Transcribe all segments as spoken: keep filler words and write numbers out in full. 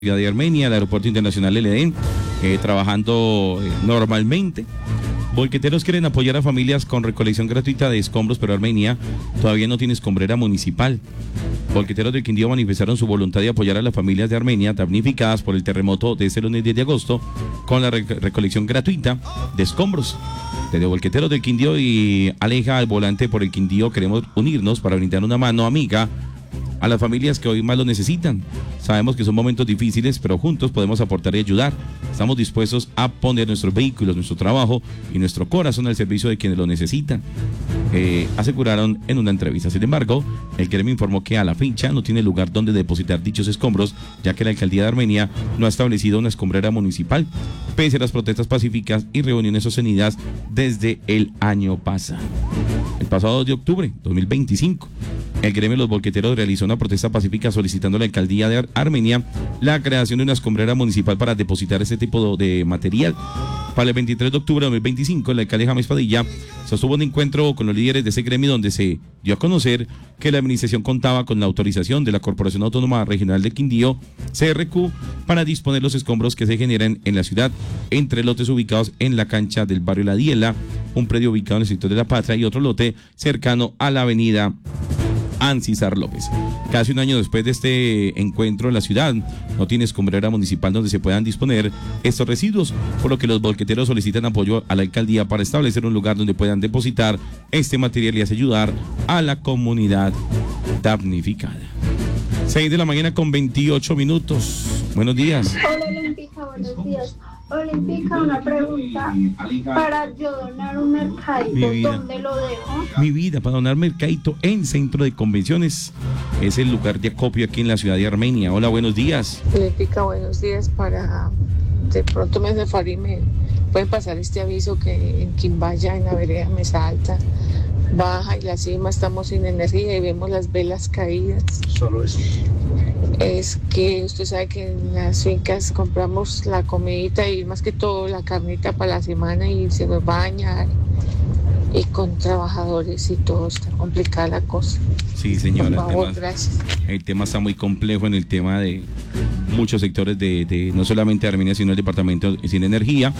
de Armenia, el Aeropuerto Internacional L D N, eh, trabajando eh, normalmente. Volqueteros quieren apoyar a familias con recolección gratuita de escombros, pero Armenia todavía no tiene escombrera municipal. Volqueteros del Quindío manifestaron su voluntad de apoyar a las familias de Armenia damnificadas por el terremoto de este lunes diez de agosto con la rec recolección gratuita de escombros. Desde Volqueteros del Quindío y Aleja al volante por el Quindío queremos unirnos para brindar una mano amiga a las familias que hoy más lo necesitan. Sabemos que son momentos difíciles, pero juntos podemos aportar y ayudar. Estamos dispuestos a poner nuestros vehículos, nuestro trabajo y nuestro corazón al servicio de quienes lo necesitan, eh, aseguraron en una entrevista. Sin embargo, el gremio informó que a la fecha no tiene lugar donde depositar dichos escombros, ya que la alcaldía de Armenia no ha establecido una escombrera municipal, pese a las protestas pacíficas y reuniones sostenidas desde el año pasado. El pasado dos de octubre de dos mil veinticinco, el gremio de los volqueteros realizó una protesta pacífica solicitando a la alcaldía de Ar Armenia la creación de una escombrera municipal para depositar este tipo de, de material. Para el veintitrés de octubre de dos mil veinticinco, el alcalde James Padilla sostuvo un encuentro con los líderes de ese gremio donde se dio a conocer que la administración contaba con la autorización de la Corporación Autónoma Regional de Quindío, C R Q, para disponer los escombros que se generan en la ciudad entre lotes ubicados en la cancha del barrio La Diela, un predio ubicado en el sector de La Patria y otro lote cercano a la avenida Ancísar López. Casi un año después de este encuentro, la ciudad no tiene escombrera municipal donde se puedan disponer estos residuos, por lo que los volqueteros solicitan apoyo a la alcaldía para establecer un lugar donde puedan depositar este material y así ayudar a la comunidad damnificada. seis de la mañana con veintiocho minutos. Buenos días. Hola Olímpica, buenos días. Olímpica, una pregunta. Para yo donar un mercadito, ¿dónde lo dejo? Mi vida, para donar mercadito en Centro de Convenciones. Es el lugar de acopio aquí en la ciudad de Armenia. Hola, buenos días. Olímpica, buenos días. Para de pronto me hace favor y me pueden pasar este aviso que en Quimbaya, en la vereda Mesa Alta, baja y la cima estamos sin energía y vemos las velas caídas. Solo eso. Es que usted sabe que en las fincas compramos la comidita y más que todo la carnita para la semana y se nos va a dañar y con trabajadores y todo está complicada la cosa. Sí, señora. Por favor, el tema, gracias. El tema está muy complejo en el tema de muchos sectores de, de no solamente de Armenia, sino el departamento sin energía,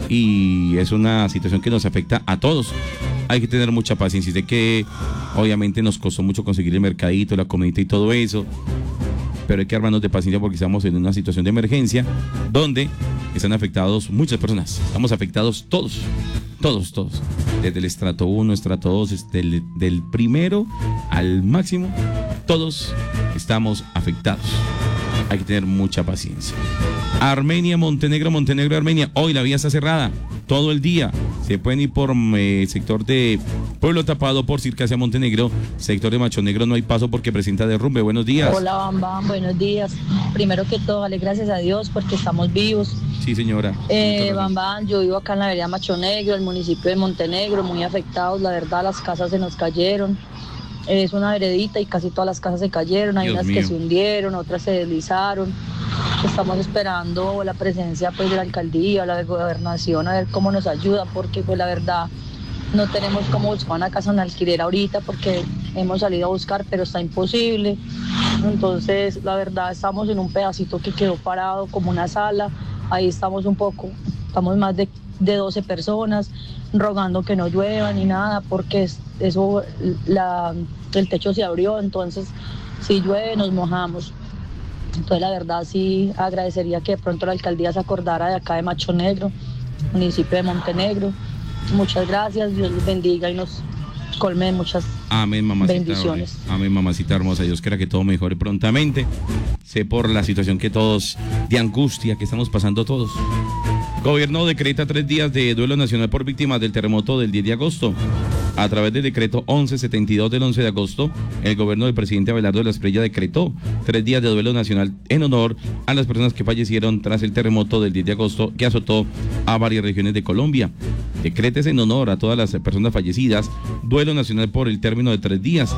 y es una situación que nos afecta a todos. Hay que tener mucha paciencia. Sé que obviamente nos costó mucho conseguir el mercadito, la comidita y todo eso, pero hay que armarnos de paciencia porque estamos en una situación de emergencia donde están afectados muchas personas. Estamos afectados todos, todos, todos. Desde el estrato uno, estrato dos, del, del primero al máximo, todos estamos afectados. Hay que tener mucha paciencia. Armenia, Montenegro, Montenegro, Armenia. Hoy la vía está cerrada todo el día. Se pueden ir por eh, sector de Pueblo Tapado, por Circasia, Montenegro. Sector de Macho Negro no hay paso porque presenta derrumbe. Buenos días. Hola, Bam Bam, buenos días. Primero que todo, dale gracias a Dios porque estamos vivos. Sí, señora. Eh, Bam Bam, yo vivo acá en la vereda Macho Negro, el municipio de Montenegro, muy afectados. La verdad, las casas se nos cayeron. Es una veredita y casi todas las casas se cayeron. Hay Dios unas mío. que se hundieron, otras se deslizaron. Estamos esperando la presencia pues de la alcaldía, la de gobernación, a ver cómo nos ayuda, porque pues la verdad no tenemos cómo buscar una casa en alquiler ahorita porque hemos salido a buscar, pero está imposible. Entonces la verdad estamos en un pedacito que quedó parado como una sala. Ahí estamos un poco, estamos más de, de doce personas rogando que no llueva ni nada porque es, eso la, el techo se abrió, entonces si llueve nos mojamos. Entonces la verdad sí agradecería que de pronto la alcaldía se acordara de acá de Macho Negro, municipio de Montenegro. Muchas gracias, Dios los bendiga y nos colme de muchas Amén, mamacita. bendiciones. Amén, mamacita hermosa. Dios quiera que todo mejore prontamente. Sé por la situación que todos, de angustia que estamos pasando todos. Gobierno decreta tres días de duelo nacional por víctimas del terremoto del diez de agosto. A través del decreto once setenta y dos del once de agosto, el gobierno del presidente Abelardo de la Espriella decretó tres días de duelo nacional en honor a las personas que fallecieron tras el terremoto del diez de agosto que azotó a varias regiones de Colombia. Decretes en honor a todas las personas fallecidas, duelo nacional por el término de tres días.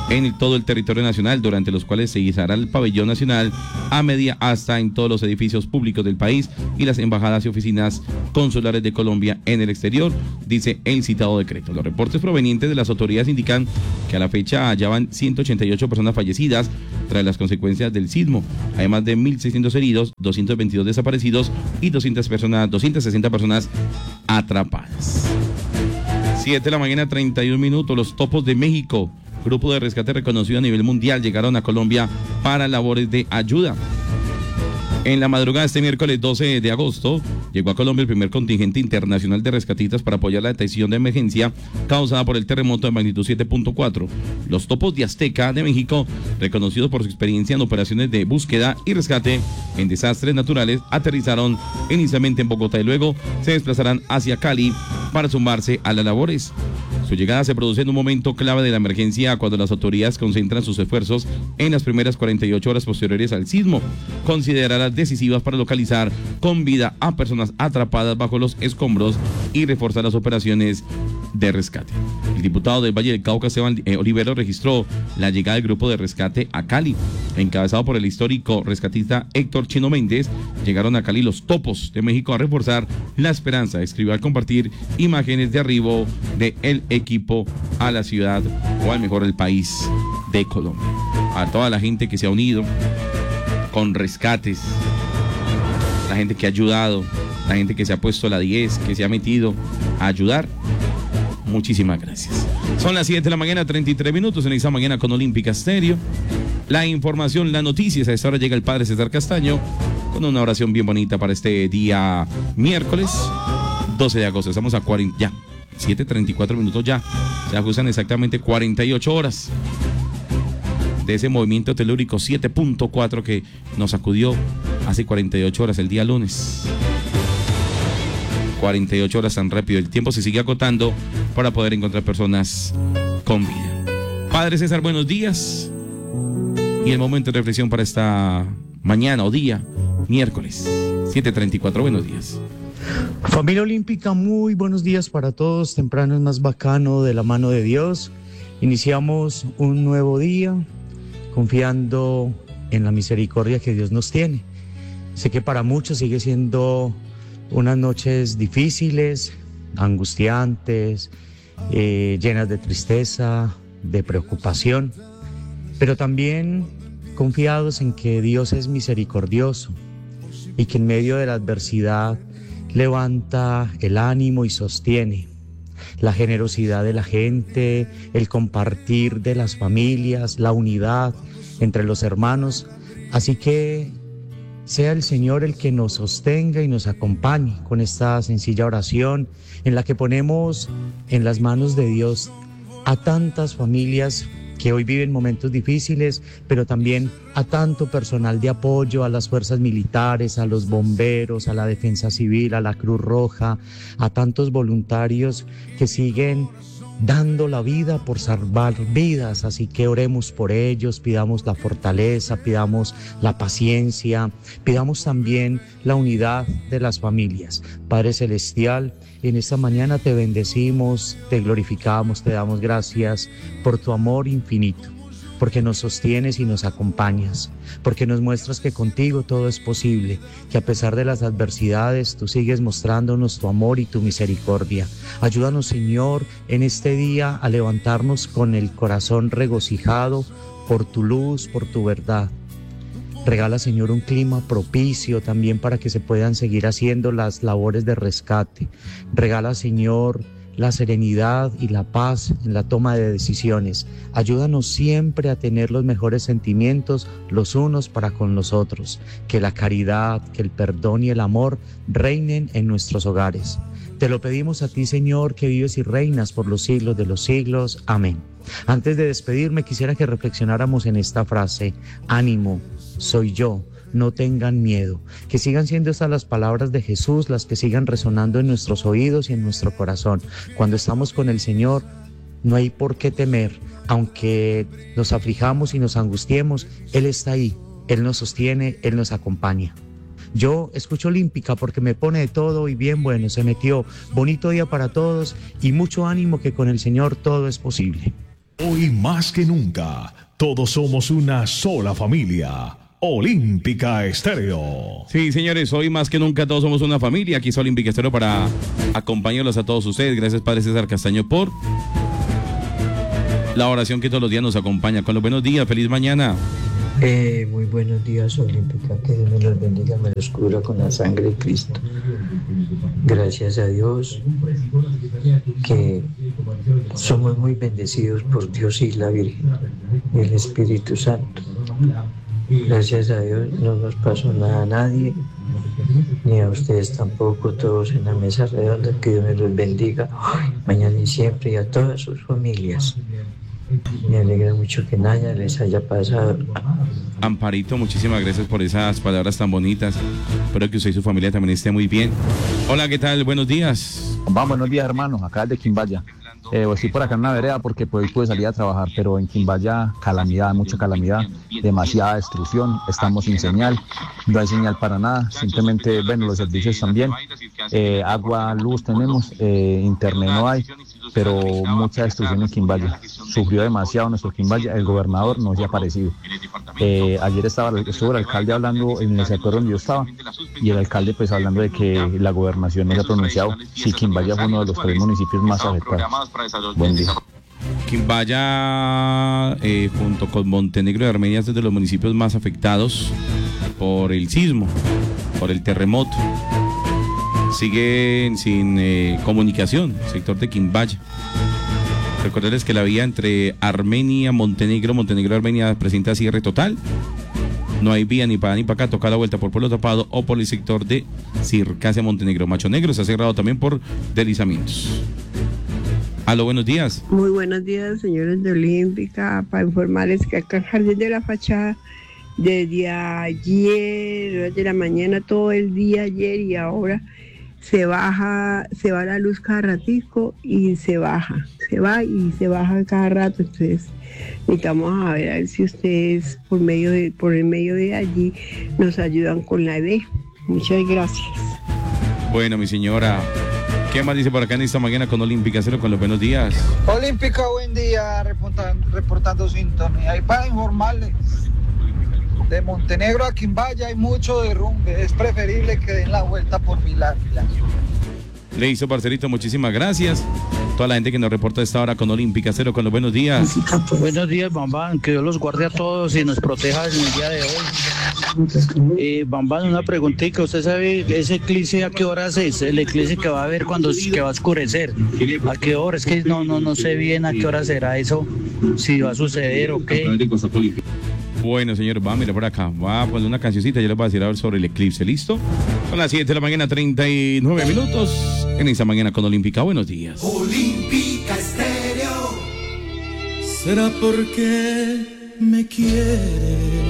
en el, todo el territorio nacional, durante los cuales se izará el pabellón nacional a media asta en todos los edificios públicos del país y las embajadas y oficinas consulares de Colombia en el exterior, dice el citado decreto. Los reportes provenientes de las autoridades indican que a la fecha ya van ciento ochenta y ocho personas fallecidas tras las consecuencias del sismo, además de mil seiscientos heridos, doscientos veintidós desaparecidos y doscientas personas, doscientas sesenta personas atrapadas. siete de la mañana, treinta y un minutos. Los Topos de México, grupo de rescate reconocido a nivel mundial, llegaron a Colombia para labores de ayuda. En la madrugada de este miércoles doce de agosto, llegó a Colombia el primer contingente internacional de rescatistas para apoyar la detención de emergencia causada por el terremoto de magnitud siete punto cuatro. Los Topos de Azteca de México, reconocidos por su experiencia en operaciones de búsqueda y rescate en desastres naturales, aterrizaron inicialmente en Bogotá y luego se desplazarán hacia Cali para sumarse a las labores. Su llegada se produce en un momento clave de la emergencia, cuando las autoridades concentran sus esfuerzos en las primeras cuarenta y ocho horas posteriores al sismo, consideradas decisivas para localizar con vida a personas atrapadas bajo los escombros y reforzar las operaciones de rescate. El diputado del Valle del Cauca, Esteban eh, Olivero, registró la llegada del grupo de rescate a Cali, encabezado por el histórico rescatista Héctor Chino Méndez. Llegaron a Cali los Topos de México a reforzar la esperanza, escribió al compartir imágenes de arribo de el equipo a la ciudad, o al mejor el país de Colombia. A toda la gente que se ha unido con rescates, la gente que ha ayudado, la gente que se ha puesto la diez, que se ha metido a ayudar, muchísimas gracias. Son las siete de la mañana, treinta y tres minutos en esta mañana con Olímpica Estéreo. La información, las noticias, a esta hora llega el padre César Castaño con una oración bien bonita para este día miércoles doce de agosto. Estamos a cuarenta, ya, siete treinta y cuatro minutos ya. Se ajustan exactamente cuarenta y ocho horas de ese movimiento telúrico siete punto cuatro que nos sacudió hace cuarenta y ocho horas, el día lunes. cuarenta y ocho horas tan rápido. El tiempo se sigue acotando para poder encontrar personas con vida. Padre César, buenos días. Y el momento de reflexión para esta mañana o día, miércoles, siete treinta y cuatro. Buenos días. Familia Olímpica, muy buenos días para todos. Temprano es más bacano, de la mano de Dios. Iniciamos un nuevo día confiando en la misericordia que Dios nos tiene. Sé que para muchos sigue siendo unas noches difíciles, angustiantes, eh, llenas de tristeza, de preocupación, pero también confiados en que Dios es misericordioso y que en medio de la adversidad levanta el ánimo y sostiene. La generosidad de la gente, el compartir de las familias, la unidad entre los hermanos. Así que sea el Señor el que nos sostenga y nos acompañe con esta sencilla oración en la que ponemos en las manos de Dios a tantas familias que hoy viven momentos difíciles, pero también a tanto personal de apoyo, a las fuerzas militares, a los bomberos, a la defensa civil, a la Cruz Roja, a tantos voluntarios que siguen dando la vida por salvar vidas. Así que oremos por ellos, pidamos la fortaleza, pidamos la paciencia, pidamos también la unidad de las familias. Padre Celestial, en esta mañana te bendecimos, te glorificamos, te damos gracias por tu amor infinito, porque nos sostienes y nos acompañas, porque nos muestras que contigo todo es posible, que a pesar de las adversidades tú sigues mostrándonos tu amor y tu misericordia. Ayúdanos, Señor, en este día a levantarnos con el corazón regocijado por tu luz, por tu verdad. Regala, Señor, un clima propicio también para que se puedan seguir haciendo las labores de rescate. Regala, Señor, la serenidad y la paz en la toma de decisiones. Ayúdanos siempre a tener los mejores sentimientos los unos para con los otros. Que la caridad, que el perdón y el amor reinen en nuestros hogares. Te lo pedimos a ti, Señor, que vives y reinas por los siglos de los siglos. Amén. Antes de despedirme, quisiera que reflexionáramos en esta frase: ánimo, soy yo. No tengan miedo. Que sigan siendo estas las palabras de Jesús, las que sigan resonando en nuestros oídos y en nuestro corazón. Cuando estamos con el Señor, no hay por qué temer. Aunque nos aflijamos y nos angustiemos, Él está ahí. Él nos sostiene, Él nos acompaña. Yo escucho Olímpica porque me pone de todo y bien bueno. Se metió. Bonito día para todos y mucho ánimo, que con el Señor todo es posible. Hoy más que nunca, todos somos una sola familia. Olímpica Estéreo. Sí, señores, hoy más que nunca todos somos una familia. Aquí es Olímpica Estéreo para acompañarlos a todos ustedes. Gracias, Padre César Castaño, por la oración que todos los días nos acompaña. Con los buenos días, feliz mañana. Eh, muy buenos días, Olímpica, que Dios me los bendiga, me los cubra con la sangre de Cristo. Gracias a Dios, que somos muy bendecidos por Dios y la Virgen y el Espíritu Santo. Gracias a Dios no nos pasó nada a nadie, ni a ustedes tampoco, todos en la mesa redonda, que Dios me los bendiga mañana y siempre, y a todas sus familias. Me alegra mucho que nada les haya pasado. Amparito, muchísimas gracias por esas palabras tan bonitas. Espero que usted y su familia también esté muy bien. Hola, ¿qué tal? Buenos días. Va, buenos días, hermanos. Acá de Quimbaya. Eh, estoy por acá en una vereda porque pues, hoy pude salir a trabajar, pero en Quimbaya, calamidad, mucha calamidad, demasiada destrucción. Estamos sin señal, no hay señal para nada. Simplemente, bueno, los servicios también. Eh, agua, luz tenemos, eh, internet no hay, pero mucha destrucción en Quimbaya. Sufrió demasiado nuestro Quimbaya, el gobernador no se ha aparecido. Eh, ayer estaba estuvo el alcalde hablando en el sector donde yo estaba, y el alcalde pues hablando de que la gobernación no se ha pronunciado. Sí, Quimbaya fue uno de los tres municipios más afectados. Buen día. Quimbaya, eh, junto con Montenegro y Armenia, es de los municipios más afectados por el sismo, por el terremoto. Siguen sin eh, comunicación, sector de Quimbaya. Recordarles que la vía entre Armenia, Montenegro, Montenegro, Armenia presenta cierre total. No hay vía ni para ni para acá, toca la vuelta por Pueblo Tapado o por el sector de Circasia, Montenegro. Macho Negro se ha cerrado también por deslizamientos. Aló, buenos días. Muy buenos días, señores de Olímpica. Para informarles que acá en Jardín de la Fachada, desde ayer, de la mañana, todo el día, ayer y ahora, se baja, se va la luz cada ratico y se baja, se va y se baja cada rato. Entonces necesitamos a ver, a ver si ustedes por medio de, por el medio de allí nos ayudan con la E D. Muchas gracias. Bueno, mi señora, ¿qué más dice por acá en esta mañana con Olímpica Cero con los buenos días? Olímpica, buen día, reportando, reportando sintonía. Y para informarles, de Montenegro a Quimbaya hay mucho derrumbe, es preferible que den la vuelta por Milán. Le hizo, parcerito, muchísimas gracias. Toda la gente que nos reporta a esta hora con Olímpica Cero con los buenos días. Buenos días, Bambán, que Dios los guarde a todos y nos proteja en el día de hoy. Eh, Bambán, una preguntita, ¿usted sabe ese eclipse a qué horas es? El eclipse que va a haber cuando que va a oscurecer, ¿a qué hora? Es que no, no, no sé bien a qué hora será eso, si va a suceder o qué. Bueno, señor, va, mira por acá, va a poner una cancioncita, yo les voy a decir a ver sobre el eclipse, ¿listo? Son las siete de la mañana, treinta y nueve minutos, en esta mañana con Olímpica. Buenos días. Olímpica Estéreo. ¿Será porque me quiere?